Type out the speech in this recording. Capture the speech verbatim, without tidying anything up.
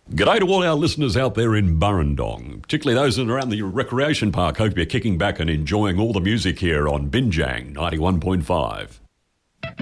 G'day to all our listeners out there in Burrendong, particularly those that are around the recreation park. Hope you're kicking back and enjoying all the music here on Binjang ninety-one point five.